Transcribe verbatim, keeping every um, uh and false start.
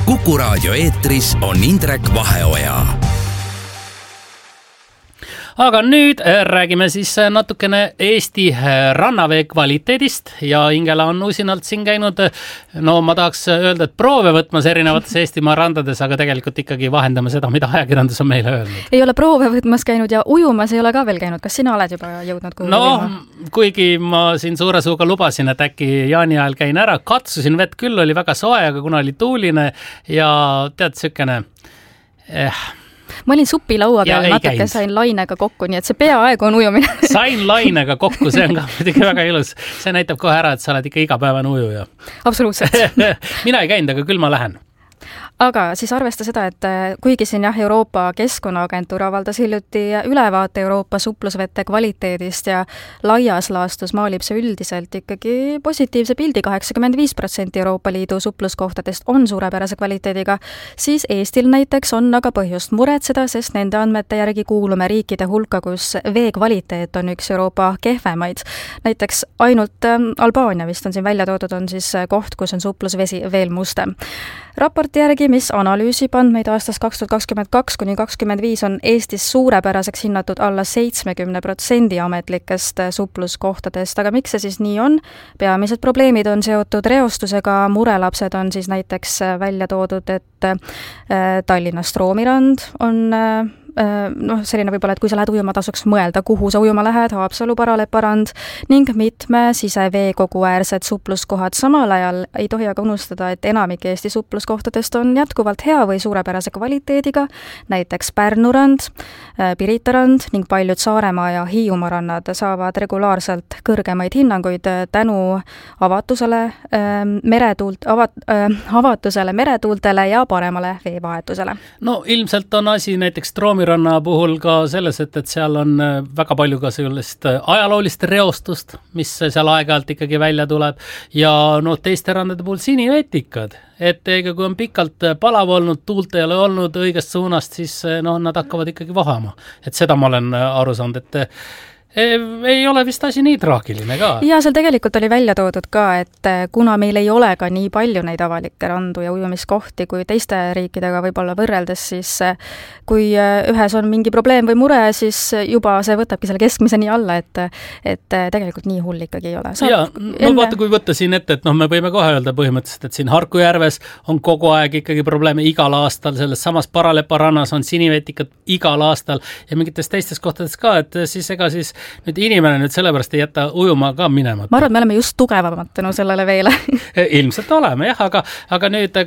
Kuku raadio eetris on Indrek Vaheoja. Aga nüüd räägime siis natukene Eesti rannavee kvaliteedist ja Ingela on usinalt siin käinud, no ma tahaks öelda, et proove võtmas erinevates Eestimaa randades, aga tegelikult ikkagi vahendame seda, mida ajakirjandus on meile öelnud. Ei ole proove võtmas käinud ja ujumas ei ole ka veel käinud. Kas sina oled juba jõudnud kuhu? No, ujuma? Kuigi ma siin suure suuga lubasin, et äkki jaani ajal käin ära, katsusin vett küll, oli väga soe, aga kuna oli tuuline ja tead, sükene... Eh, ma olin supilaua peal ja natuke käinud. Sain lainega kokku, nii et see peaaegu on ujumine. Sain lainega kokku, see on ka muidugi väga ilus. See näitab kohe ära, et sa oled ikka igapäevane ujuja. Absoluutselt. Mina ei käinud, aga küll ma lähen. Aga siis arvesta seda, et kuigi siin jah, Euroopa Keskkonnaagentuur avaldas hiljuti ülevaate Euroopa suplusvete kvaliteedist ja laias laastus maalib see üldiselt ikkagi positiivse pildi, kaheksakümmend viis protsenti Euroopa Liidu supluskohtadest on suurepärase kvaliteediga, siis Eestil näiteks on aga põhjust muretseda, sest nende andmete järgi kuulume riikide hulka, kus vee kvaliteet on üks Euroopa kehvemaid. Näiteks ainult Albaania vist on siin välja toodud, on siis koht, kus on suplusvesi veel mustem. Raporti järgi, mis analüüsib andmeid aastast kaks tuhat kakskümmend kaks kuni kakskümmend viis on Eestis suurepäraseks hinnatud alla seitsmekümne protsendi ametlikest supluskohtadest. Aga miks see siis nii on? Peamised probleemid on seotud reostusega, murelapsed on siis näiteks välja toodud, et Tallinnast Roomirand on noh, selline võib-olla, et kui sa lähed ujuma, tasuks mõelda, kuhu sa ujuma lähed, Haapsalu, Paraleparand ning mitme siseveekogu äärsed supluskohad. Samal ajal ei tohi aga unustada, et enamik Eesti supluskohtadest on jätkuvalt hea või suurepärase kvaliteediga, näiteks Pärnurand, Piritarand ning paljud Saaremaa ja Hiiumaa rannad saavad regulaarselt kõrgemaid hinnanguid tänu avatusele, meretuult, avat, avatusele meretuultele ja paremale veevahetusele. No ilmselt on asi näiteks Troomi ranna puhul ka selles, et, et seal on väga palju ka sellist ajaloolist reostust, mis seal aeg-ajalt ikkagi välja tuleb ja no teiste randade puhul sinivetikad, et ega kui on pikalt palav olnud, tuult ei ole olnud õigest suunast, siis no, nad hakkavad ikkagi vahama. Et seda ma olen aru saanud, et ei ole vist asi nii traagiline ka. Ja seal tegelikult oli välja toodud ka, et kuna meil ei ole ka nii palju neid avalikke randu ja ujumiskohti kui teiste riikidega võib-olla võrreldes, siis kui ühes on mingi probleem või mure, siis juba see võtabki selle keskmise nii alla, et, et tegelikult nii hull ikkagi ei ole. Saab ja, no enne... vaata, kui võtta siin ette, et noh, me võime kohe öelda põhimõtteliselt, et siin Harkujärves on kogu aeg ikkagi probleeme igal aastal, selles samas Paralepa rannas on sinivetikad igal aastal ja mingites teistes kohtades ka, et siis ega siis nüüd inimene nüüd sellepärast ei jäta ujuma ka minema. Ma arvan, et me oleme just tugevamad tänu sellele veele. Ilmselt oleme jah, aga, aga nüüd